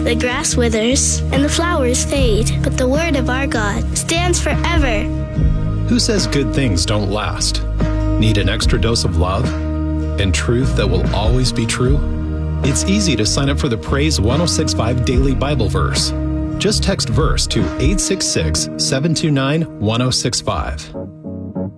The grass withers and the flowers fade, but the word of our God stands forever. Who says good things don't last? Need an extra dose of love and truth that will always be true? It's easy to sign up for the Praise 1065 Daily Bible Verse. Just text verse to 866-729-1065.